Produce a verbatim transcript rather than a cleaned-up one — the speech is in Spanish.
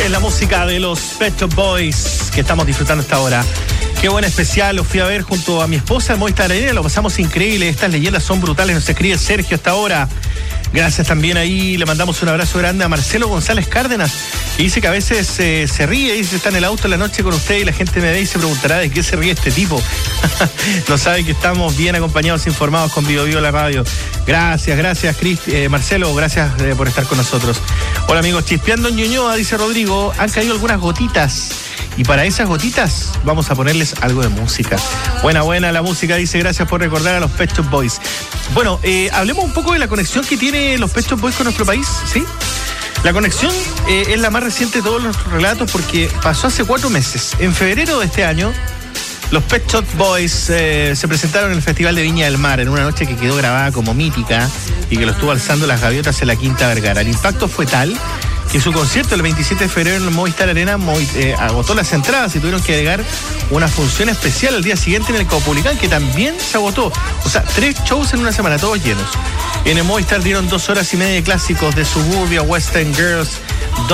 Es la música de los Pet Shop Boys que estamos disfrutando hasta ahora. Qué buen especial, lo fui a ver junto a mi esposa en Movistar Arena, lo pasamos increíble, estas leyendas son brutales, nos escribe Sergio hasta ahora. Gracias también ahí, le mandamos un abrazo grande a Marcelo González Cárdenas, que dice que a veces eh, se ríe, dice está en el auto en la noche con usted y la gente me ve y se preguntará de qué se ríe este tipo. No sabe que estamos bien acompañados, informados con Vivo Vivo la radio. Gracias, gracias Chris, eh, Marcelo, gracias eh, por estar con nosotros. Hola amigos, chispeando en Ñuñoa, dice Rodrigo, han caído algunas gotitas. Y para esas gotitas vamos a ponerles algo de música. Buena, buena la música, dice, gracias por recordar a los Pet Shop Boys. Bueno, eh, hablemos un poco de la conexión que tiene los Pet Shop Boys con nuestro país, ¿sí? La conexión eh, es la más reciente de todos los relatos porque pasó hace cuatro meses. En febrero de este año, los Pet Shop Boys eh, se presentaron en el Festival de Viña del Mar en una noche que quedó grabada como mítica y que lo estuvo alzando las gaviotas en la Quinta Vergara. El impacto fue tal que su concierto el veintisiete de febrero en el Movistar Arena eh, agotó las entradas y tuvieron que agregar una función especial al día siguiente en el Caupolicán, que también se agotó. O sea, tres shows en una semana, todos llenos. En el Movistar dieron dos horas y media de clásicos de Suburbia, West End Girls,